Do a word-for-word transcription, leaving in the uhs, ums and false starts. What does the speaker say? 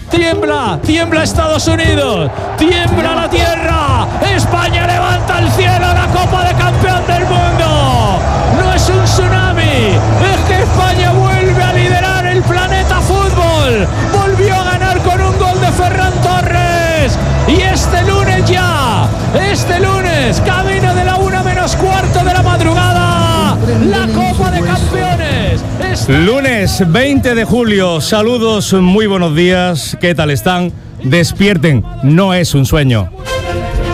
tiembla, tiembla Estados Unidos, tiembla la tierra. España levanta al cielo la Copa de Campeón del Mundo. No es un tsunami, es que España vuelve a liderar el planeta fútbol. Volvió a ganar con un gol de Ferran Torres. Y este lunes ya, este lunes, camino de la una menos cuarto de la madrugada, la Copa de Campeones. Está... Lunes veinte de julio, saludos, muy buenos días, ¿qué tal están? Despierten, no es un sueño.